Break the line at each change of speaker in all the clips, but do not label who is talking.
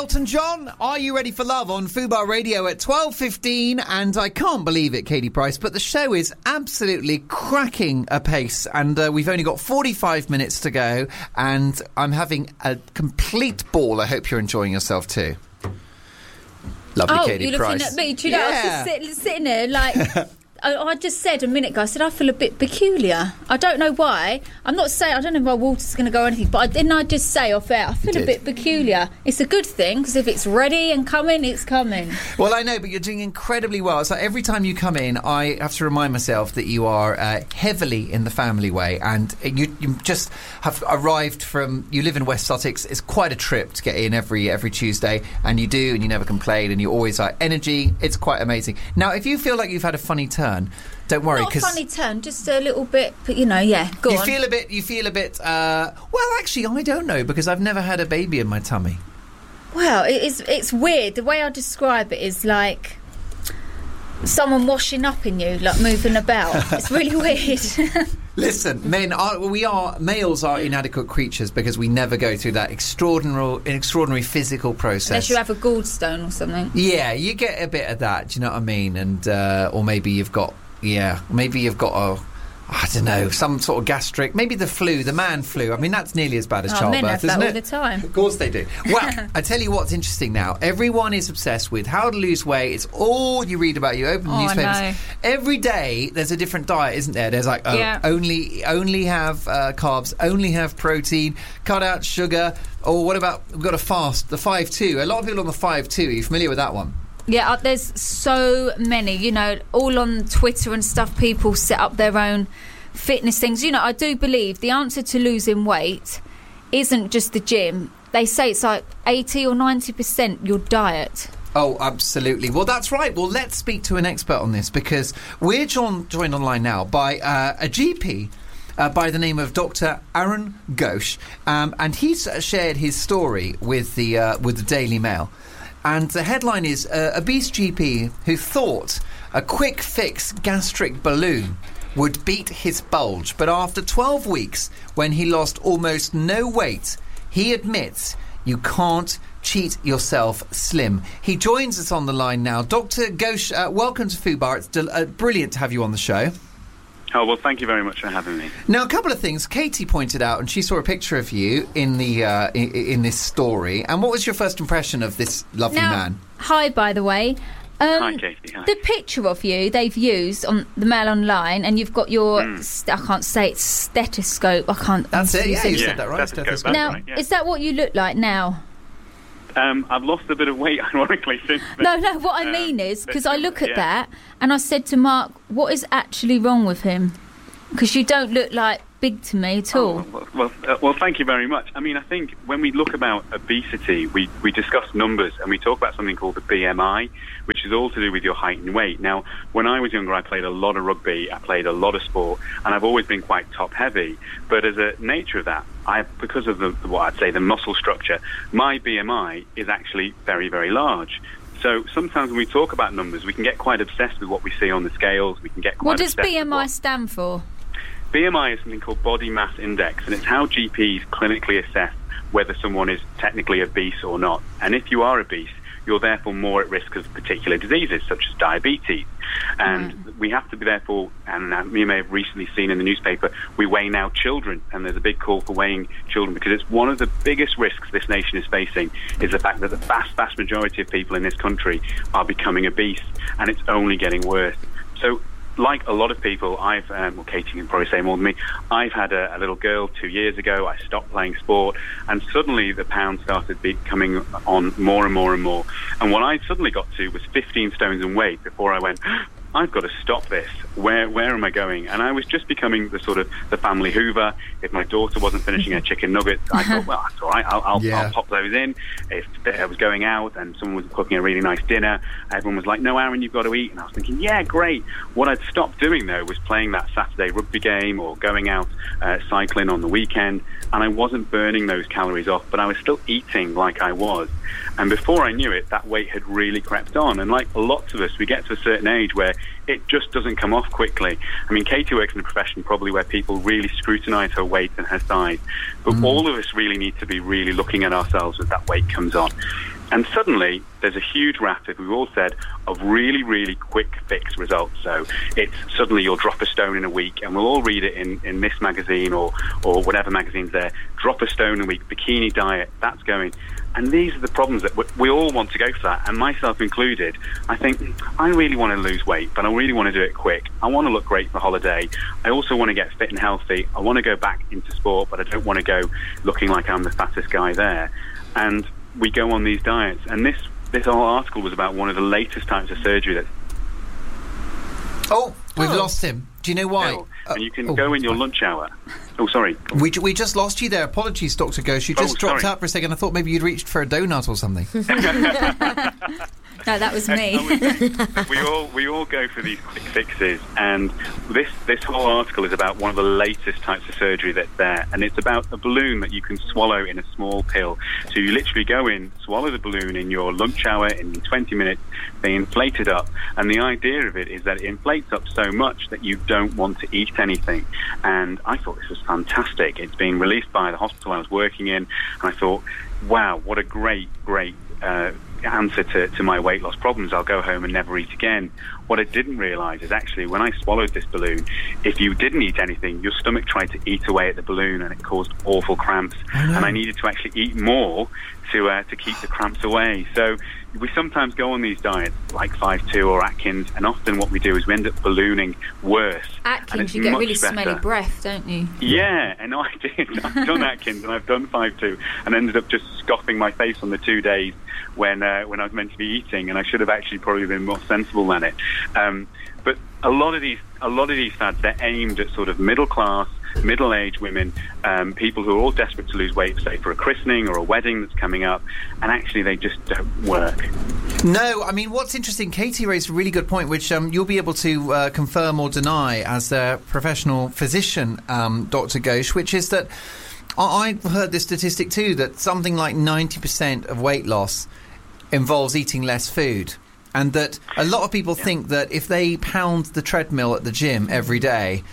Elton John, Are You Ready for Love on Fubar Radio at 12:15, and I can't believe it, Katie Price, but the show is absolutely cracking apace, and we've only got 45 minutes to go, and I'm having a complete ball. I hope you're enjoying yourself too. Lovely, Katie
you're
Price.
looking at me. Do you know, I was just sitting there like... I just said a minute ago, I said I feel a bit peculiar. I don't know why. I'm not saying, I don't know if my water's going to go or anything, but didn't I just say off air, I feel a bit peculiar. It's a good thing, because if it's ready and coming, it's coming.
Well, I know, but you're doing incredibly well. So every time you come in, I have to remind myself that you are heavily in the family way, and you just have arrived from, you live in West Sussex. It's quite a trip to get in every Tuesday, and you do, and you never complain, and you always are energy. It's quite amazing. Now, if you feel like you've had a funny turn, don't worry.
Not a funny turn, just a little bit, but go on.
You feel a bit, well, actually, I don't know, because I've never had a baby in my tummy.
Well, it's weird. The way I describe it is like someone washing up in you, like moving about. It's really weird.
Listen, males are inadequate creatures because we never go through that extraordinary physical process.
Unless you have a gallstone or something.
Yeah, you get a bit of that, do you know what I mean? And or maybe you've got a, I don't know, some sort of gastric, maybe the man flu. I mean, that's nearly as bad as childbirth,
men have
isn't
that
it?
all the time.
Of course they do. Well, I tell you what's interesting now. Everyone is obsessed with how to lose weight. It's all you read about. You open the newspapers.
I know.
Every day there's a different diet, isn't there? There's like, only have carbs, only have protein, cut out sugar. Or what about, we've got to fast, the 5-2. A lot of people on the 5-2. Are you familiar with that one?
Yeah, there's so many, all on Twitter and stuff. People set up their own fitness things. I do believe the answer to losing weight isn't just the gym. They say it's like 80 or 90% your diet.
Oh, absolutely. Well, that's right. Well, let's speak to an expert on this, because we're joined online now by a GP by the name of Dr. Arun Ghosh, and he's shared his story with the Daily Mail. And the headline is, obese GP who thought a quick fix gastric balloon would beat his bulge. But after 12 weeks, when he lost almost no weight, he admits you can't cheat yourself slim. He joins us on the line now. Dr. Ghosh, welcome to Fubar. It's brilliant to have you on the show.
Oh, well, thank you very much for having me.
Now, a couple of things. Katie pointed out, and she saw a picture of you in the in this story. And what was your first impression of this lovely man?
Hi, by the way.
Hi, Katie. Hi.
The picture of you they've used on the Mail Online, and you've got your, I can't say it, stethoscope. I can't.
That's it, yeah, you said that right.
Stethoscope.
Now,
right, yeah.
Is that what you look like now?
I've lost a bit of weight, ironically, since then.
No, what I mean is, because I look at that, and I said to Mark, what is actually wrong with him? Because you don't look like big to me at all.
Well, thank you very much. I mean, I think when we look about obesity, we discuss numbers, and we talk about something called the BMI, which is all to do with your height and weight. Now, when I was younger, I played a lot of rugby, I played a lot of sport, and I've always been quite top-heavy. But as a nature of that, because of the muscle structure, my BMI is actually very, very large. So sometimes when we talk about numbers, we can get quite obsessed with what we see on the scales. We can get quite obsessed.
What does BMI stand for?
BMI is something called body mass index, and it's how GPs clinically assess whether someone is technically obese or not. And if you are obese, you're therefore more at risk of particular diseases, such as diabetes. And we have to be therefore, and you may have recently seen in the newspaper, we weigh now children, and there's a big call for weighing children, because it's one of the biggest risks this nation is facing, is the fact that the vast majority of people in this country are becoming obese, and it's only getting worse. So, like a lot of people, Katie can probably say more than me, I've had a little girl 2 years ago. I stopped playing sport, and suddenly the pound started coming on more and more and more. And what I suddenly got to was 15 stones in weight before I went, I've got to stop this. Where am I going? And I was just becoming the family Hoover. If my daughter wasn't finishing her chicken nuggets, I thought, well, that's all right. I'll pop those in. If I was going out and someone was cooking a really nice dinner, everyone was like, no, Aaron, you've got to eat. And I was thinking, yeah, great. What I'd stopped doing, though, was playing that Saturday rugby game or going out cycling on the weekend. And I wasn't burning those calories off, but I was still eating like I was. And before I knew it, that weight had really crept on. And like lots of us, we get to a certain age where it just doesn't come off quickly. I mean, Katie works in a profession probably where people really scrutinise her weight and her size. But all of us really need to be really looking at ourselves as that weight comes on. And suddenly, there's a huge raft, as we've all said, of really, really quick fix results. So it's suddenly you'll drop a stone in a week, and we'll all read it in this magazine or whatever magazine's there. Drop a stone in a week, bikini diet, that's going. And these are the problems that we all want to go for that, and myself included. I think, I really want to lose weight, but I really want to do it quick. I want to look great for holiday. I also want to get fit and healthy. I want to go back into sport, but I don't want to go looking like I'm the fattest guy there. And we go on these diets, and this whole article was about one of the latest types of surgery that...
Oh, we've lost him. Do you know why?
And you can go in your lunch hour. Oh, sorry.
We just lost you there. Apologies, Dr. Ghosh. You just dropped out for a second. I thought maybe you'd reached for a donut or something.
No, that was me.
We all go for these quick fixes, and this whole article is about one of the latest types of surgery that's there, and it's about a balloon that you can swallow in a small pill. So you literally go in, swallow the balloon in your lunch hour in 20 minutes, they inflate it up, and the idea of it is that it inflates up so much that you don't want to eat anything. And I thought this was fantastic. It's being released by the hospital I was working in, and I thought, wow, what a great answer to my weight loss problems. I'll go home and never eat again. What I didn't realise is actually when I swallowed this balloon, if you didn't eat anything, your stomach tried to eat away at the balloon, and it caused awful cramps. And I needed to actually eat more to keep the cramps away. So we sometimes go on these diets like 5-2 or Atkins, and often what we do is we end up ballooning worse.
Atkins, you get really smelly breath, don't you?
Yeah, and I did. I've done Atkins and I've done 5-2, and ended up just scoffing my face on the 2 days when I was meant to be eating, and I should have actually probably been more sensible than it. But a lot of these fads, they're aimed at sort of middle class, middle-aged women, people who are all desperate to lose weight, say for a christening or a wedding that's coming up, and actually they just don't work.
No, I mean, what's interesting, Katie raised a really good point, which you'll be able to confirm or deny as a professional physician, Dr. Ghosh, which is that I've heard this statistic too, that something like 90% of weight loss involves eating less food. And that a lot of people think that if they pound the treadmill at the gym every day,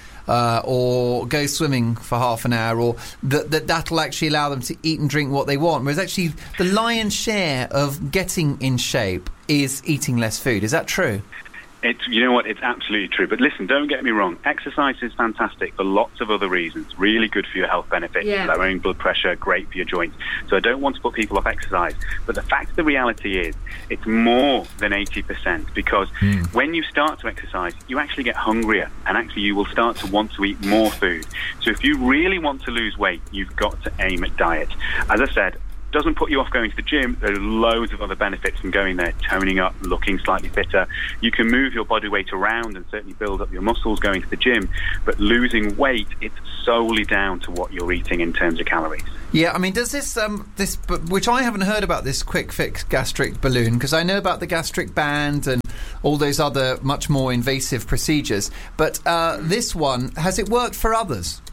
or go swimming for half an hour, or that'll actually allow them to eat and drink what they want. Whereas actually the lion's share of getting in shape is eating less food. Is that true?
You know what, it's absolutely true. But listen, don't get me wrong. Exercise is fantastic for lots of other reasons. Really good for your health benefits, lowering blood pressure, great for your joints. So I don't want to put people off exercise. But the fact of the reality is it's more than 80%, because when you start to exercise, you actually get hungrier, and actually you will start to want to eat more food. So if you really want to lose weight, you've got to aim at diet. As I said, doesn't put you off going to the gym. There are loads of other benefits from going there, toning up, looking slightly fitter. You can move your body weight around and certainly build up your muscles going to the gym, but losing weight, it's solely down to what you're eating in terms of calories.
Yeah, I mean, does this, which I haven't heard about this quick fix gastric balloon, because I know about the gastric band and all those other much more invasive procedures, but this one, has it worked for others?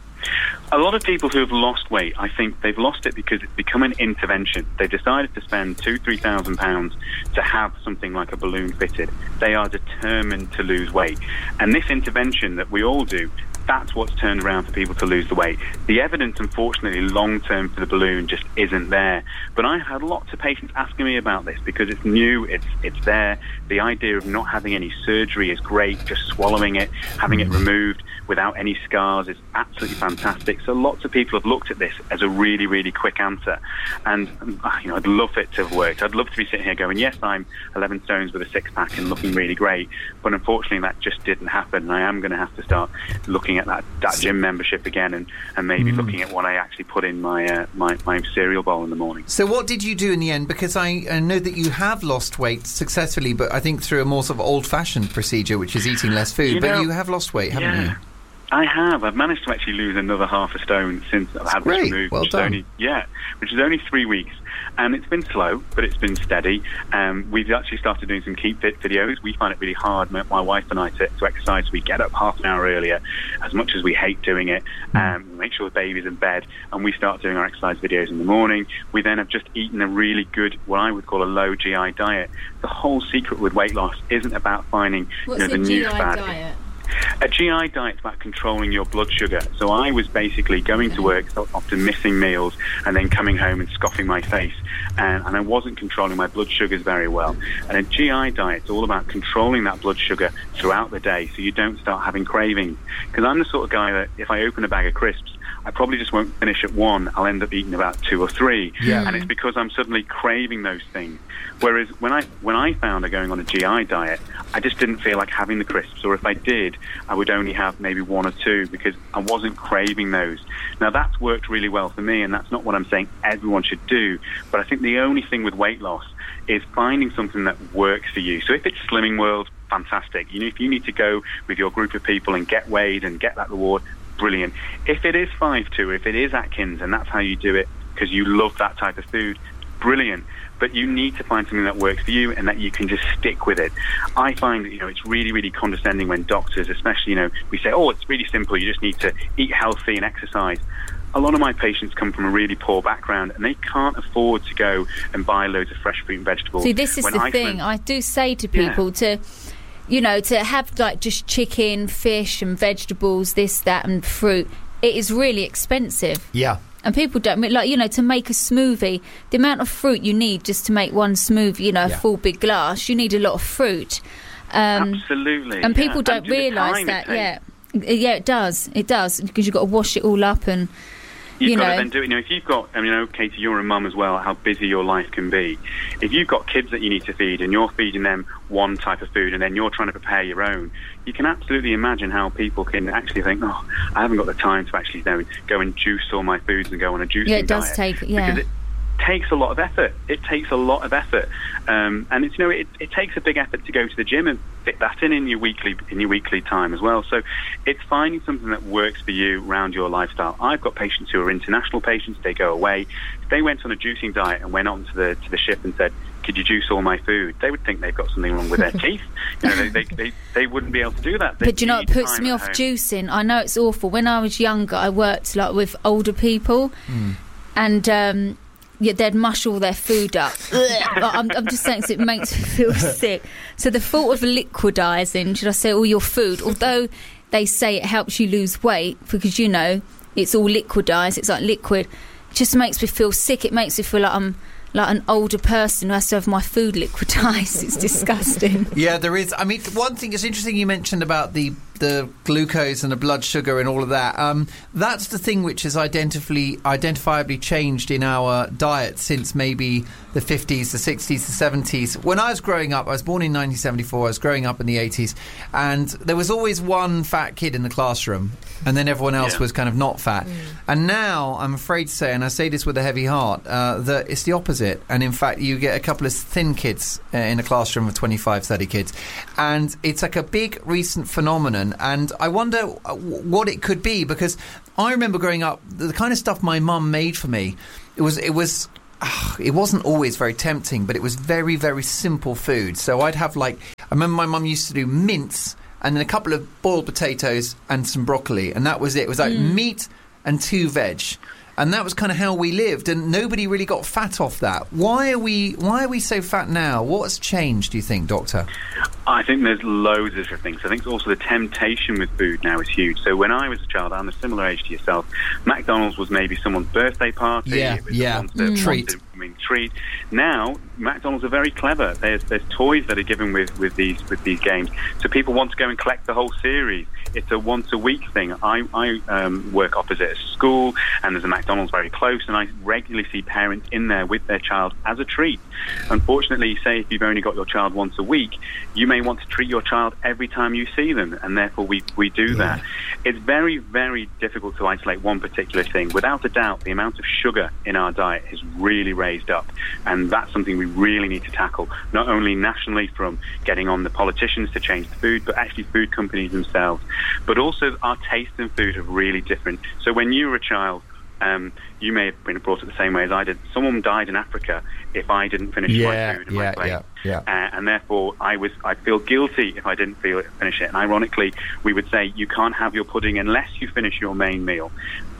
A lot of people who have lost weight, I think they've lost it because it's become an intervention. They've decided to spend £2,000-3,000 to have something like a balloon fitted. They are determined to lose weight. And this intervention that we all do, that's what's turned around for people to lose the weight. The evidence, unfortunately, long-term for the balloon just isn't there. But I had lots of patients asking me about this because it's new, it's there. The idea of not having any surgery is great, just swallowing it, having it removed without any scars is absolutely fantastic. So lots of people have looked at this as a really, really quick answer. And I'd love it to have worked. I'd love to be sitting here going, yes, I'm 11 stones with a six-pack and looking really great. But unfortunately, that just didn't happen. And I am going to have to start looking at that gym membership again and maybe looking at what I actually put in my cereal bowl in the morning.
So what did you do in the end? Because I know that you have lost weight successfully, but I think through a more sort of old-fashioned procedure, which is eating less food. But you have lost weight, haven't you?
I have. I've managed to actually lose another half a stone since I've had this removed.
Well done.
Which is only 3 weeks. And it's been slow, but it's been steady. We've actually started doing some Keep Fit videos. We find it really hard, my wife and I, to exercise. We get up half an hour earlier, as much as we hate doing it. We make sure the baby's in bed, and we start doing our exercise videos in the morning. We then have just eaten a really good, what I would call a low GI diet. The whole secret with weight loss isn't about finding
the
new
GI
fad.
Diet?
A GI diet's about controlling your blood sugar. So I was basically going to work, so often missing meals, and then coming home and scoffing my face. And I wasn't controlling my blood sugars very well. And a GI diet's all about controlling that blood sugar throughout the day so you don't start having cravings. Because I'm the sort of guy that if I open a bag of crisps, I probably just won't finish at one. I'll end up eating about 2 or 3.
Yeah.
And it's because I'm suddenly craving those things. Whereas when I found going on a GI diet, I just didn't feel like having the crisps. Or if I did, I would only have maybe 1 or 2 because I wasn't craving those. Now, that's worked really well for me, and that's not what I'm saying everyone should do. But I think the only thing with weight loss is finding something that works for you. So if it's Slimming World, fantastic. If you need to go with your group of people and get weighed and get that reward, brilliant. If it is 5-2, if it is Atkins, and that's how you do it because you love that type of food, brilliant. But you need to find something that works for you and that you can just stick with it. I find that, it's really, really condescending when doctors, especially, we say, oh, it's really simple. You just need to eat healthy and exercise. A lot of my patients come from a really poor background and they can't afford to go and buy loads of fresh fruit and vegetables.
See, this is the thing. I do say to people to have like just chicken, fish and vegetables, this, that and fruit, it is really expensive.
Yeah.
And people don't, to make a smoothie, the amount of fruit you need just to make one smoothie, a full big glass, you need a lot of fruit.
Absolutely.
And people don't realise that, Yeah, it does. It does, because you've got to wash it all up and...
You've got to then do it. If you've got, Katie, you're a mum as well, how busy your life can be. If you've got kids that you need to feed and you're feeding them one type of food and then you're trying to prepare your own, you can absolutely imagine how people can actually think, oh, I haven't got the time to actually go and juice all my foods and go on a juicing diet.
Yeah, it does take,
Because it takes a lot of effort. It takes a lot of effort. And it's, it takes a big effort to go to the gym and fit that in your weekly time as well. So it's finding something that works for you around your lifestyle. I've got patients who are international patients. They go away. If they went on a juicing diet and went on to the ship and said, could you juice all my food? They would think they've got something wrong with their teeth. They wouldn't be able to do that.
But it puts me off juicing. I know it's awful. When I was younger, I worked with older people and they'd mush all their food up. I'm just saying, so it makes me feel sick. So the thought of liquidising, should I say, all your food, although they say it helps you lose weight because, it's all liquidised, it's like liquid, it just makes me feel sick. It makes me feel like I'm like an older person who has to have my food liquidised. It's disgusting.
Yeah, there is. I mean, one thing is interesting you mentioned about the glucose and the blood sugar and all of that. That's the thing which has identifiably changed in our diet since maybe the 50s, the 60s, the 70s. When I was growing up, I was born in 1974, I was growing up in the 80s, and there was always one fat kid in the classroom, and then everyone else was kind of not fat. And now, I'm afraid to say, and I say this with a heavy heart, that it's the opposite. And in fact, you get a couple of thin kids in a classroom of 25, 30 kids. And it's like a big recent phenomenon. And I wonder what it could be, because I remember growing up, the kind of stuff my mum made for me, it wasn't always very tempting, but it was very, very simple food. So I'd have I remember my mum used to do mince and then a couple of boiled potatoes and some broccoli, and that was it. It was like meat and 2 veg. And that was kind of how we lived, and nobody really got fat off that. Why are we so fat now? What's changed, do you think, Doctor?
I think there's loads of different things. I think also the temptation with food now is huge. So when I was a child, I'm a similar age to yourself, McDonald's was maybe someone's birthday party. Treat. Now, McDonald's are very clever. There's toys that are given with these games. So people want to go and collect the whole series. It's a once-a-week thing. I work opposite a school, and there's a McDonald's very close, and I regularly see parents in there with their child as a treat. Unfortunately, say if you've only got your child once a week, you may want to treat your child every time you see them, and therefore we do that. It's very, very difficult to isolate one particular thing. Without a doubt, the amount of sugar in our diet has really raised up, and that's something we really need to tackle, not only nationally from getting on the politicians to change the food, but actually food companies themselves. But also our taste in food are really different. So when you were a child, you may have been brought up the same way as I did. Someone died in Africa if I didn't finish my food in my plate. And therefore I feel guilty if I didn't finish it. And ironically, we would say you can't have your pudding unless you finish your main meal.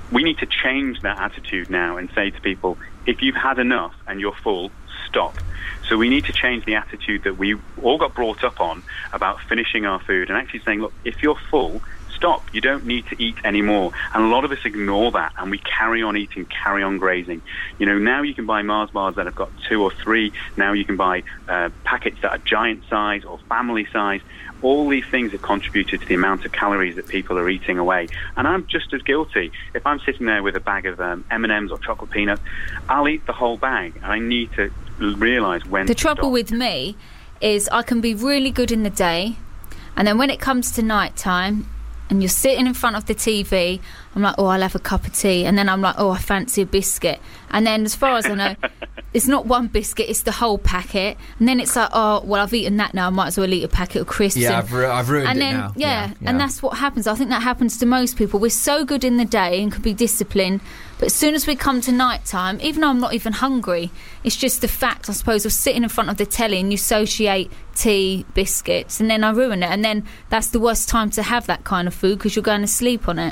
we need to change that attitude now and say to people, if you've had enough and you're full, stop. So we need to change the attitude that we all got brought up on about finishing our food and actually saying, look, if you're full, stop. You don't need to eat anymore. And a lot of us ignore that and we carry on eating, carry on grazing. You know, now you can buy Mars bars that have got 2 or 3. Now you can buy packets that are giant size or family size. All these things have contributed to the amount of calories that people are eating away. And I'm just as guilty. If I'm sitting there with a bag of M&Ms or chocolate peanuts, I'll eat the whole bag. And I need to realise when
the
to
trouble
stop.
with me is I can be really good in the day, and then when it comes to night time and you're sitting in front of the TV, I'm like, oh, I'll have a cup of tea, and then I'm like, oh, I fancy a biscuit, and then as far as I know it's not one biscuit, it's the whole packet, and then it's like, oh, well, I've eaten that now, I might as well eat a packet of crisps.
Yeah, I've ruined
and
it
then,
now.
Yeah, and that's what happens. I think that happens to most people. We're so good in the day and can be disciplined, but as soon as we come to night time, even though I'm not even hungry, it's just the fact, I suppose, of sitting in front of the telly and you associate tea, biscuits, and then I ruin it, and then that's the worst time to have that kind of food because you're going to sleep on it.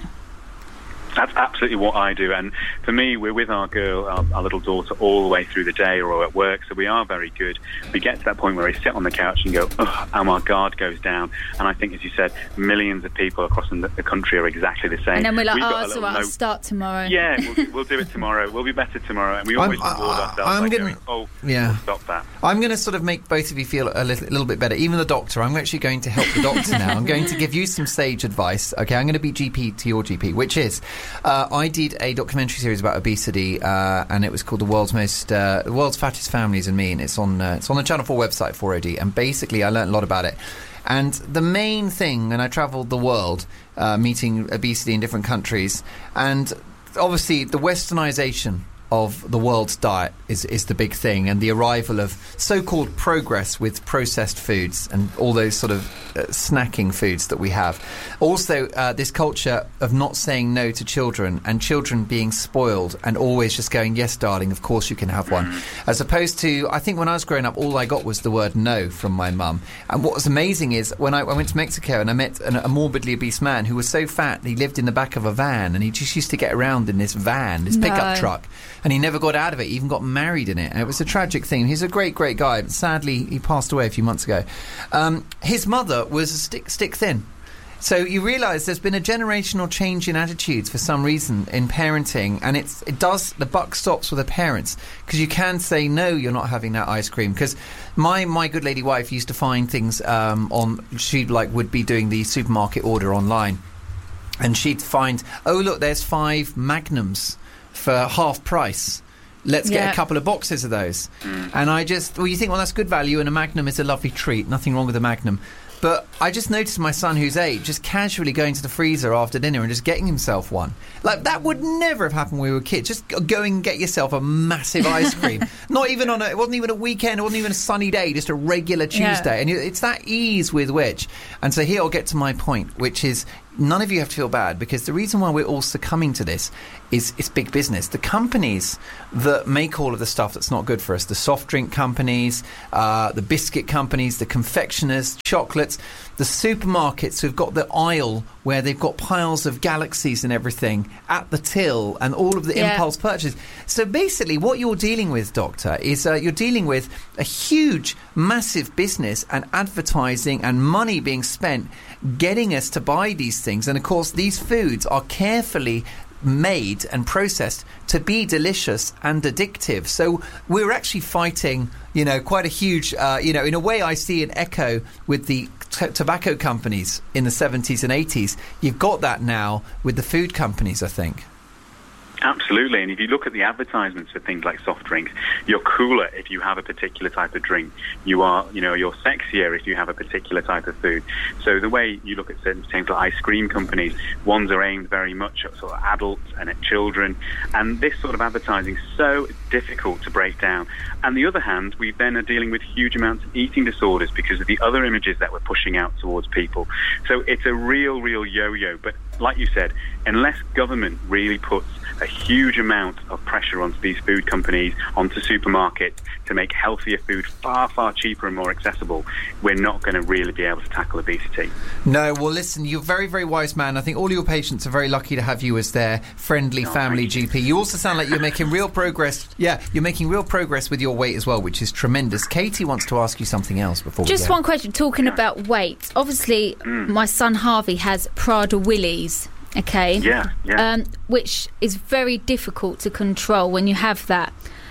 That's absolutely what I do. And for me, we're with our girl, our little daughter, all the way through the day or at work, so we are very good. We get to that point where we sit on the couch and go, ugh, and our guard goes down. And I think, as you said, millions of people across the country are exactly the same.
And then we're like,
We've got
oh, it's all right, I'll start tomorrow.
Yeah, we'll do it tomorrow. We'll be better tomorrow. And we always reward ourselves by going, oh, we'll stop that.
I'm going to sort of make both of you feel a little bit better. Even the doctor, I'm actually going to help the doctor now. I'm going to give you some sage advice. Okay, I'm going to be GP to your GP, which is, I did a documentary series about obesity, and it was called The World's Fattest Families and Me, and it's on the Channel 4 website, 4OD, and basically I learned a lot about it. And the main thing, and I travelled the world meeting obesity in different countries, and obviously the westernisation of the world's diet is the big thing, and the arrival of so-called progress with processed foods and all those sort of snacking foods that we have. Also, this culture of not saying no to children, and children being spoiled and always just going, yes, darling, of course you can have one. As opposed to, I think when I was growing up, all I got was the word no from my mum. And what was amazing is when I went to Mexico and I met a morbidly obese man who was so fat, he lived in the back of a van, and he just used to get around in this van, this pickup truck. And he never got out of it. He even got married in it. And it was a tragic thing. He's a great, great guy. But sadly, he passed away a few months ago. His mother was stick thin. So you realise there's been a generational change in attitudes for some reason in parenting, and the buck stops with the parents, because you can say no, you're not having that ice cream. Because my good lady wife used to find things she would be doing the supermarket order online, and she'd find, oh look, there's 5 Magnums for half price. Let's get a couple of boxes of those. And you think, well, that's good value, and a Magnum is a lovely treat. Nothing wrong with a Magnum. But I just noticed my son, who's 8, just casually going to the freezer after dinner and just getting himself one. Like, that would never have happened when we were kids. Just go and get yourself a massive ice cream. Not even it wasn't even a weekend, it wasn't even a sunny day, just a regular Tuesday. And it's that ease with which. And so here I'll get to my point, which is, none of you have to feel bad, because the reason why we're all succumbing to this is it's big business. The companies that make all of the stuff that's not good for us, the soft drink companies, the biscuit companies, the confectioners, chocolates, the supermarkets who've got the aisle where they've got piles of Galaxies and everything at the till, and all of the impulse purchases. So basically what you're dealing with, Doctor, is you're dealing with a huge, massive business and advertising and money being spent getting us to buy these things. And of course these foods are carefully made and processed to be delicious and addictive. So we're actually fighting, quite a huge, in a way I see an echo with the tobacco companies in the 70s and 80s. You've got that now with the food companies, I think.
Absolutely, and if you look at the advertisements for things like soft drinks, you're cooler if you have a particular type of drink. You're sexier if you have a particular type of food. So the way you look at certain things like ice cream companies, ones are aimed very much at sort of adults and at children, and this sort of advertising is so difficult to break down. On the other hand, we then are dealing with huge amounts of eating disorders because of the other images that we're pushing out towards people. So it's a real yo-yo, but like you said, unless government really puts a huge amount of pressure onto these food companies, onto supermarkets, to make healthier food far, far cheaper and more accessible, we're not going to really be able to tackle obesity.
No, well, listen, you're a very, very wise man. I think all your patients are very lucky to have you as their friendly family GP. You also sound like you're making real progress. Yeah, you're making real progress with your weight as well, which is tremendous. Katie wants to ask you something else before
Just
we go.
one question, talking about weight. Obviously, my son Harvey has Prader-Willi's, okay?
Yeah.
Which is very difficult to control when you have that.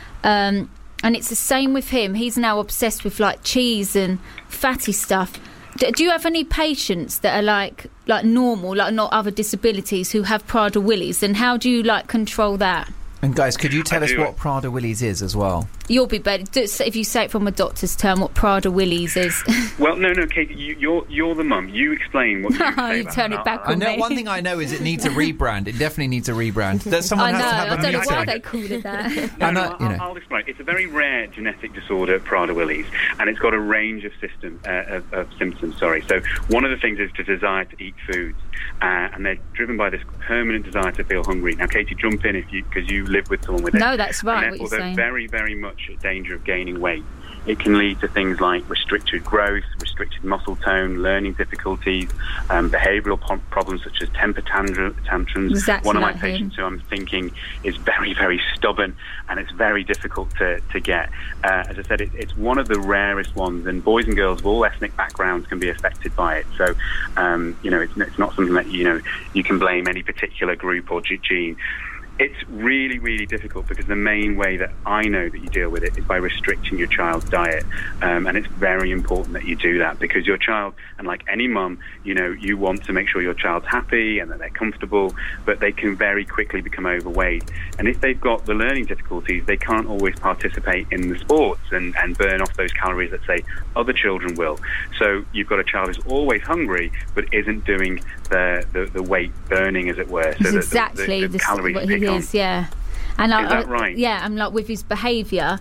And it's the same with him. He's now obsessed with like cheese and fatty stuff. Do you have any patients that are like normal, like not other disabilities, who have Prader-Willi's? And how do you like control that?
And guys, could you tell us what Prader-Willi's is as well?
You'll be better if you say it from a doctor's term. What Prader-Willi's is?
Well, no, Katie, you're the mum. You explain what you say.
You turn it back
I
on
know
me.
one thing I know is it needs a rebrand. It definitely needs a rebrand. That someone has to have a
I don't know
meeting.
why they call it that.
I'll explain. It's a very rare genetic disorder, Prader-Willi's, and it's got a range of symptoms. So one of the things is the desire to eat foods, and they're driven by this permanent desire to feel hungry. Now, Katie, jump in because you live with someone with it.
No, that's right.
And therefore, they're very, very much at danger of gaining weight. It can lead to things like restricted growth, restricted muscle tone, learning difficulties, behavioural problems such as temper tantrums.
Exactly.
One of my
like
patients who I'm thinking is very, very stubborn, and it's very difficult to get. As I said, it's one of the rarest ones, and boys and girls of all ethnic backgrounds can be affected by it. So, it's not something that, you can blame any particular group or gene. It's really, really difficult because the main way that I know that you deal with it is by restricting your child's diet. And it's very important that you do that because your child, and like any mum, you want to make sure your child's happy and that they're comfortable, but they can very quickly become overweight. And if they've got the learning difficulties, they can't always participate in the sports and burn off those calories that, say, other children will. So you've got a child who's always hungry but isn't doing the weight burning, as it were. So
exactly
the calories
what he is, yeah. And
is that right?
Yeah, and like with his behaviour,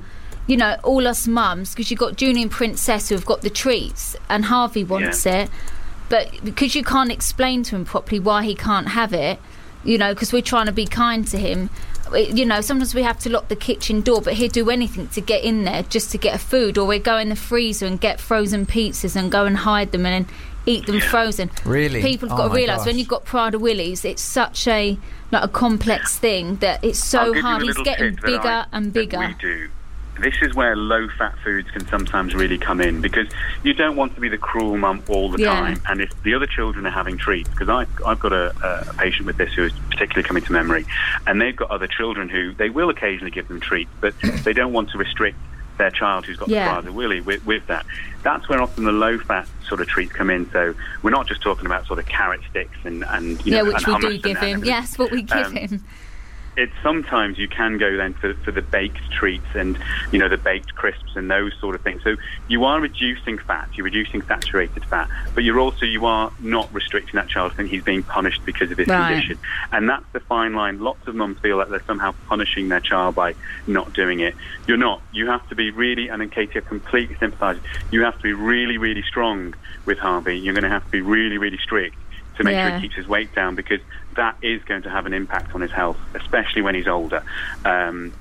all us mums, because you've got Junior and Princess who have got the treats, and Harvey wants it, but because you can't explain to him properly why he can't have it, because we're trying to be kind to him. Sometimes we have to lock the kitchen door, but he'll do anything to get in there just to get a food, or we go in the freezer and get frozen pizzas and go and hide them and then eat them frozen.
Really?
People have got to realise when you've got Prader-Willi's, it's such a complex thing that it's so hard. He's getting bigger and bigger.
We do. This is where low-fat foods can sometimes really come in, because you don't want to be the cruel mum all the time. And if the other children are having treats, because I've got a patient with this who is particularly coming to memory, and they've got other children who they will occasionally give them treats, but they don't want to restrict their child who's got the Prader-Willi with that. That's where often the low-fat sort of treats come in. So we're not just talking about sort of carrot sticks and
which we do give him. Yes, what we give him.
It's sometimes you can go then for the baked treats and the baked crisps and those sort of things. So you are reducing fat, you're reducing saturated fat, but you are not restricting that child. I think he's being punished because of his condition, and that's the fine line. Lots of mums feel like they're somehow punishing their child by not doing it. You're not. You have to be really, and in Katie, I completely sympathise. You have to be really, really strong with Harvey. You're going to have to be really, really strict to make sure he keeps his weight down, because that is going to have an impact on his health, especially when he's older. And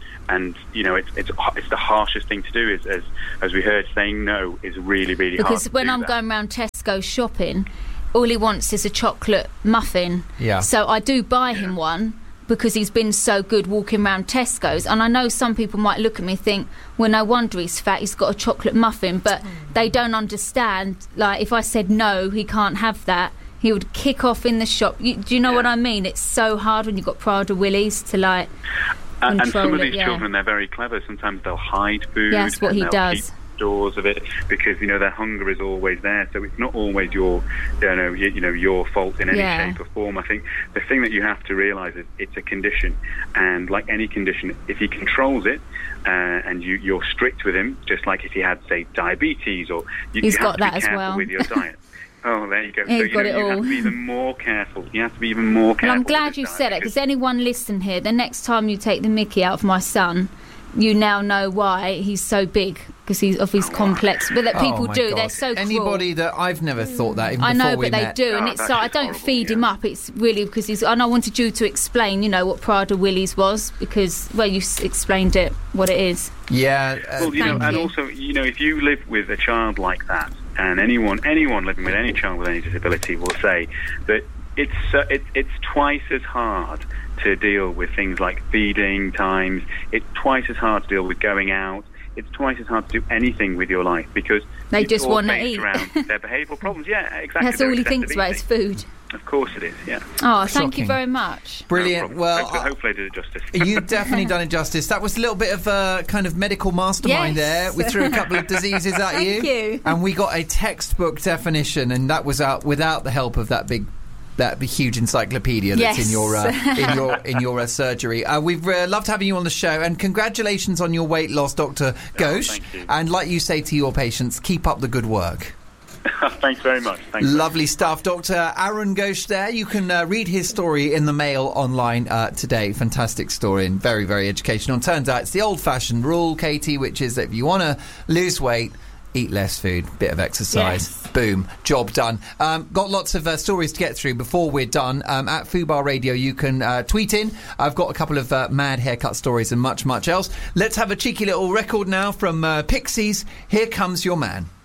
it's the harshest thing to do. Is as we heard, saying no is really, really hard.
Because when I'm going around Tesco shopping, all he wants is a chocolate muffin. Yeah. So I do buy him one, because he's been so good walking around Tesco's. And I know some people might look at me and think, well, no wonder he's fat, he's got a chocolate muffin. But they don't understand, like, if I said no, he can't have that, he would kick off in the shop. Do you know what I mean? It's so hard when you've got Prader-Willi's to, like, control
and some of these
it,
children, they're very clever. Sometimes they'll hide food.
Yeah, that's what he does.
Keep stores of it, because their hunger is always there. So it's not always your fault in any shape or form. I think the thing that you have to realise is it's a condition, and like any condition, if he controls it, and you're strict with him, just like if he had, say, diabetes, or
he's got that as well.
You have to be careful with your diet. Oh, there you go.
He's got it all.
You have to be even more careful. You have to be even more careful.
And I'm glad you said it, because anyone listening here, the next time you take the mickey out of my son, you now know why he's so big, because of his complex. But that people
my
do,
God.
they're so cruel.
Anybody that I've never thought that. Even
I know,
before we
but they
met.
do, and it's like I don't feed him up. It's really because he's. And I wanted you to explain, what Prada Willie's was, because you explained it, what it is.
Yeah.
Well, and also, if you live with a child like that, and anyone living with any child with any disability will say that it's twice as hard to deal with things like feeding times. It's twice as hard to deal with going out. It's twice as hard to do anything with your life because
they just want to eat.
Around their behavioural problems. Yeah, exactly.
That's all he thinks about is food.
Of course it is, yeah.
Oh, thank you very much.
Brilliant.
Well, hopefully I did it justice.
You've definitely done it justice. That was a little bit of a kind of medical mastermind there. We threw a couple of diseases at you.
Thank you.
And we got a textbook definition, and that was out without the help of that huge encyclopedia that's in your surgery. We've loved having you on the show, and congratulations on your weight loss, Dr. Ghosh.
Thank you.
And like you say to your patients, keep up the good work.
Thanks very much.
Lovely stuff. Dr. Arun Ghosh there. You can read his story in the Mail online today. Fantastic story and very, very educational. And turns out it's the old-fashioned rule, Katie, which is that if you want to lose weight, eat less food, bit of exercise.
Yes.
Boom, job done. Got lots of stories to get through before we're done. At Fubar Radio, you can tweet in. I've got a couple of mad haircut stories and much, much else. Let's have a cheeky little record now from Pixies. Here Comes Your Man.